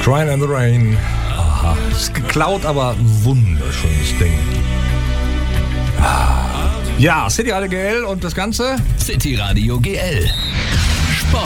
Crying in the Rain. Aha. Ist geklaut, aber ein wunderschönes Ding. Ja, City Radio GL und das Ganze? City Radio GL. Sport.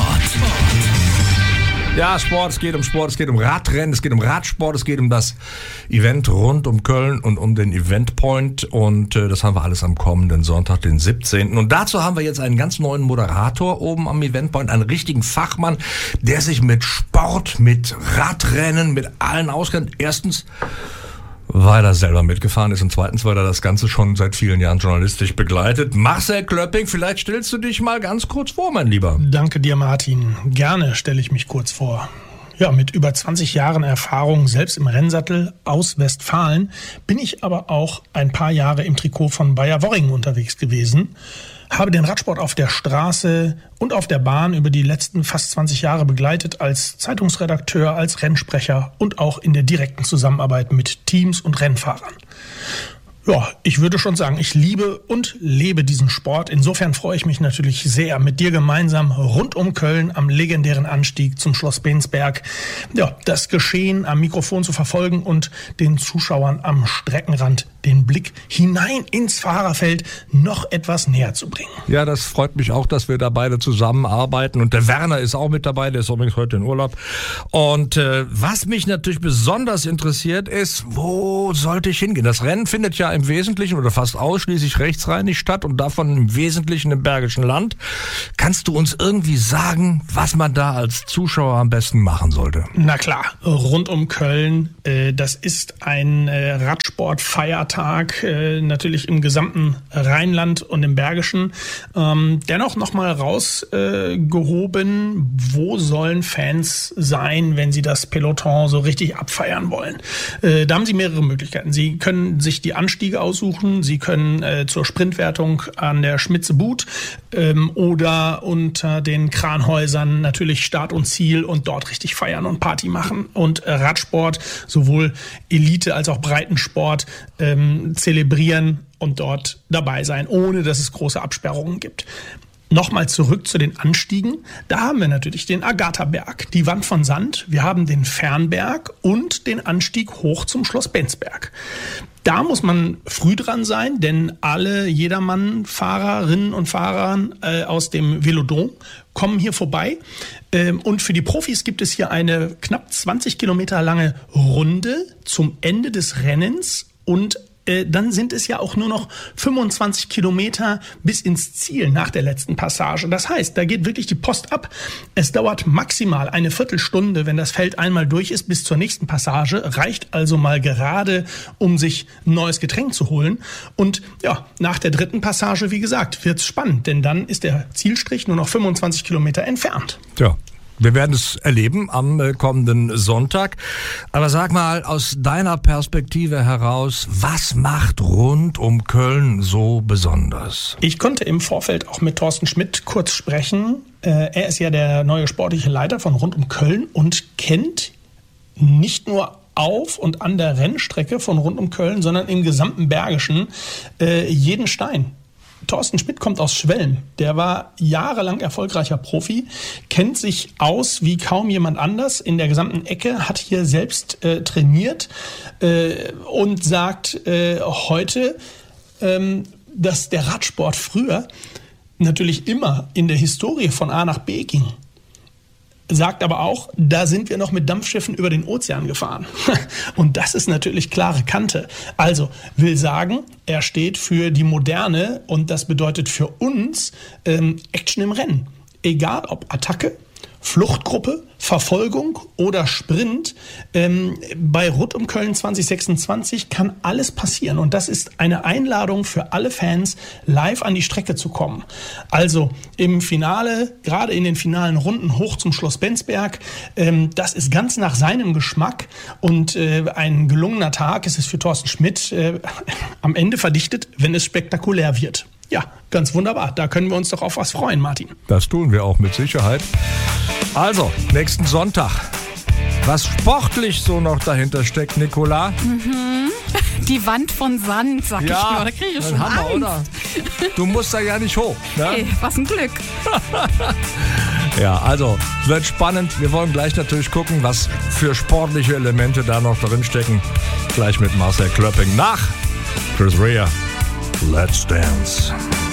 Ja, Sport, es geht um Radrennen, es geht um Radsport, es geht um das Event rund um Köln und um den Eventpoint und das haben wir alles am kommenden Sonntag, den 17. Und dazu haben wir jetzt einen ganz neuen Moderator oben am Eventpoint, einen richtigen Fachmann, der sich mit Sport, mit Radrennen, mit allen auskennt. Erstens, weil er selber mitgefahren ist und zweitens, weil er das Ganze schon seit vielen Jahren journalistisch begleitet. Marcel Klöpping, vielleicht stellst du dich mal ganz kurz vor, mein Lieber. Danke dir, Martin. Gerne stelle ich mich kurz vor. Ja, mit über 20 Jahren Erfahrung selbst im Rennsattel aus Westfalen bin ich aber auch ein paar Jahre im Trikot von Bayer Worringen unterwegs gewesen. Habe den Radsport auf der Straße und auf der Bahn über die letzten fast 20 Jahre begleitet als Zeitungsredakteur, als Rennsprecher und auch in der direkten Zusammenarbeit mit Teams und Rennfahrern. Ja, ich würde schon sagen, ich liebe und lebe diesen Sport. Insofern freue ich mich natürlich sehr, mit dir gemeinsam rund um Köln am legendären Anstieg zum Schloss Bensberg, ja, das Geschehen am Mikrofon zu verfolgen und den Zuschauern am Streckenrand den Blick hinein ins Fahrerfeld noch etwas näher zu bringen. Ja, das freut mich auch, dass wir da beide zusammenarbeiten und der Werner ist auch mit dabei, der ist übrigens heute in Urlaub. Und was mich natürlich besonders interessiert ist, wo sollte ich hingehen? Das Rennen findet ja im Wesentlichen oder fast ausschließlich rechtsrheinig statt und davon im Wesentlichen im Bergischen Land. Kannst du uns irgendwie sagen, was man da als Zuschauer am besten machen sollte? Na klar, rund um Köln, das ist ein Radsportfeiertag, natürlich im gesamten Rheinland und im Bergischen. Dennoch nochmal rausgehoben, wo sollen Fans sein, wenn sie das Peloton so richtig abfeiern wollen? Da haben sie mehrere Möglichkeiten. Sie können sich die Anstiege aussuchen, sie können zur Sprintwertung an der Schmitze-But oder unter den Kranhäusern natürlich Start und Ziel und dort richtig feiern und Party machen und Radsport, sowohl Elite als auch Breitensport, zelebrieren und dort dabei sein, ohne dass es große Absperrungen gibt. Nochmal zurück zu den Anstiegen. Da haben wir natürlich den Agatha-Berg, die Wand von Sand. Wir haben den Fernberg und den Anstieg hoch zum Schloss Bensberg. Da muss man früh dran sein, denn alle Jedermann-Fahrerinnen und Fahrer aus dem Velodrom kommen hier vorbei. Und für die Profis gibt es hier eine knapp 20 Kilometer lange Runde zum Ende des Rennens und dann sind es ja auch nur noch 25 Kilometer bis ins Ziel nach der letzten Passage. Das heißt, da geht wirklich die Post ab. Es dauert maximal eine Viertelstunde, wenn das Feld einmal durch ist, bis zur nächsten Passage. Reicht also mal gerade, um sich ein neues Getränk zu holen. Und ja, nach der dritten Passage, wie gesagt, wird's spannend, denn dann ist der Zielstrich nur noch 25 Kilometer entfernt. Ja. Wir werden es erleben am kommenden Sonntag. Aber sag mal, aus deiner Perspektive heraus, was macht rund um Köln so besonders? Ich konnte im Vorfeld auch mit Thorsten Schmidt kurz sprechen. Er ist ja der neue sportliche Leiter von rund um Köln und kennt nicht nur auf und an der Rennstrecke von rund um Köln, sondern im gesamten Bergischen jeden Stein. Thorsten Schmidt kommt aus Schwelm. Der war jahrelang erfolgreicher Profi, kennt sich aus wie kaum jemand anders in der gesamten Ecke, hat hier selbst trainiert und sagt heute, dass der Radsport früher natürlich immer in der Historie von A nach B ging. Sagt aber auch, da sind wir noch mit Dampfschiffen über den Ozean gefahren. Und das ist natürlich klare Kante. Also will sagen, er steht für die Moderne und das bedeutet für uns Action im Rennen. Egal ob Attacke, Fluchtgruppe, Verfolgung oder Sprint. Bei Rund um Köln 2026 kann alles passieren. Und das ist eine Einladung für alle Fans, live an die Strecke zu kommen. Also im Finale, gerade in den finalen Runden hoch zum Schloss Bensberg, das ist ganz nach seinem Geschmack. Und ein gelungener Tag ist es für Thorsten Schmidt am Ende verdichtet, wenn es spektakulär wird. Ja, ganz wunderbar. Da können wir uns doch auf was freuen, Martin. Das tun wir auch mit Sicherheit. Also, nächsten Sonntag. Was sportlich so noch dahinter steckt, Nicola? Die Wand von Sand, sag ich nur. Da kriege ich schon Hammer, Angst. oder? Du musst da ja nicht hoch. Ne? Hey, was ein Glück. Ja, also, es wird spannend. Wir wollen gleich natürlich gucken, was für sportliche Elemente da noch drin stecken. Gleich mit Marcel Klöpping nach Chris Rea. Let's Dance.